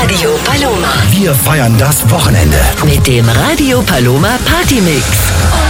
Radio Paloma. Wir feiern das Wochenende. Mit dem Radio Paloma Party Mix.